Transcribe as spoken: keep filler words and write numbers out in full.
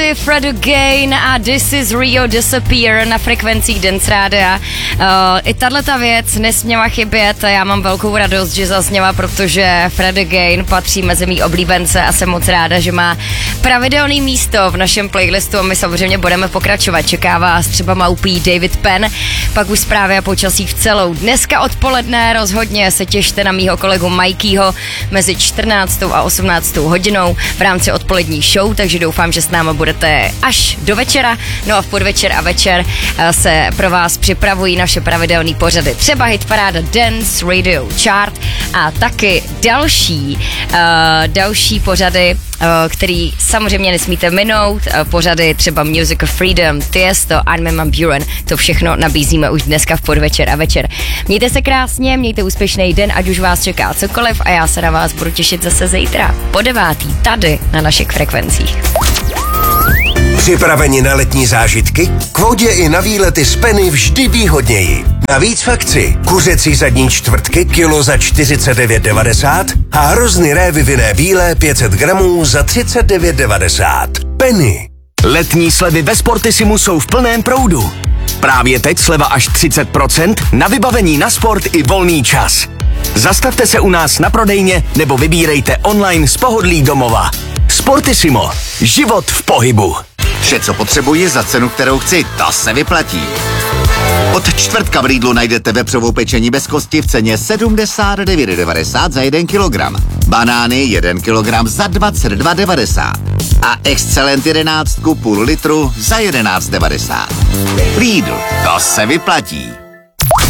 Fred Again a This Is Rio Disappear na frekvencích Dance Rádia. Uh, I tato věc nesměla chybět a já mám velkou radost, že zazněla, protože Fred Again patří mezi mý oblíbence a jsem moc ráda, že má pravidelný místo v našem playlistu a my samozřejmě budeme pokračovat. Čeká vás třeba Maupí, David Penn, pak už zprávy a počasí v celou. Dneska odpoledne rozhodně se těšte na mýho kolegu Mikeyho mezi čtrnáctou a osmnáctou hodinou v rámci odpolední show, takže doufám, že s náma budete až do večera. No a v podvečer a večer se pro vás připravují naše pravidelné pořady. Třeba hit paráda Dance Radio Chart a taky další, uh, další pořady, uh, který samozřejmě nesmíte minout. Uh, pořady třeba Music of Freedom, Tiesto, Armin van Buuren. To všechno nabízíme už dneska v podvečer a večer. Mějte se krásně, mějte úspěšný den, ať už vás čeká cokoliv a já se na vás budu těšit zase zítra po devátý tady na našich frekvencích. Připraveni na letní zážitky? K vodě i na výlety z Penny vždy výhodněji. Navíc v akci kuřecí zadní čtvrtky kilo za čtyřicet devět devadesát a hrozny révy vinné bílé pět set gramů za třicet devět devadesát. Penny. Letní slevy ve Sportisimu jsou v plném proudu. Právě teď sleva až třicet procent na vybavení na sport i volný čas. Zastavte se u nás na prodejně nebo vybírejte online z pohodlí domova. Sportissimo. Život v pohybu. Vše, co potřebuji za cenu, kterou chci, to se vyplatí. Od čtvrtka v Lidlu najdete vepřovou pečení bez kosti v ceně sedmdesát devět devadesát za jeden kilogram. Banány jeden kilogram za dvacet dva devadesát. A Excellent jedenáct půl litru za jedenáct devadesát. Lidl, to se vyplatí.